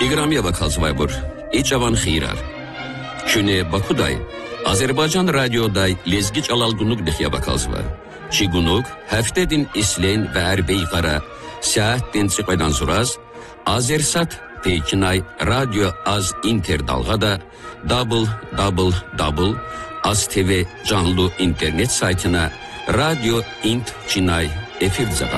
İqramiya bakalsıvaybur. İçavan xirar. Şüne Bakuday. Azerbaycan radyoday lezgiç alalgunluk dixya bakalsıvar. Çigunuk heftedin islen ve erbeyqara saatden çıqaydan suraz Azersat Pekinay radyo az interdalgada www Az TV canlı internet saytına radyo int Çinay efir